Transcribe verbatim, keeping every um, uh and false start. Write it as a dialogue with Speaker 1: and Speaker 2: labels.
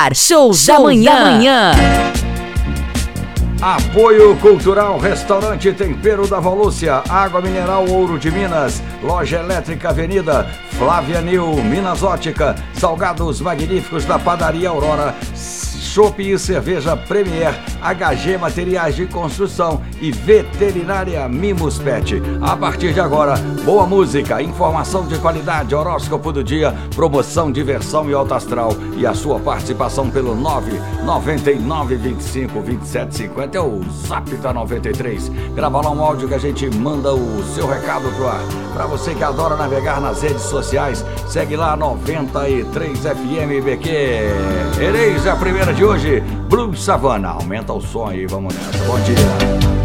Speaker 1: ar, show, show da manhã. Da manhã.
Speaker 2: Apoio Cultural, Restaurante Tempero da Volúcia, Água Mineral Ouro de Minas, Loja Elétrica Avenida, Flávia Nil, Minas Ótica, Salgados Magníficos da Padaria Aurora, Chopp e Cerveja Premier, H G Materiais de Construção e Veterinária Mimos Pet. A partir de agora, boa música, informação de qualidade, horóscopo do dia, promoção, diversão e alto astral. E a sua participação pelo nove nove nove, vinte e cinco, vinte e sete, cinquenta é o Zap da noventa e três. Grava lá um áudio que a gente manda o seu recado pro ar. Pra você que adora navegar nas redes sociais, segue lá noventa e três F M B Q. Ereis a primeira de hoje, Blue Savana. Aumenta o som aí, vamos nessa. Bom dia.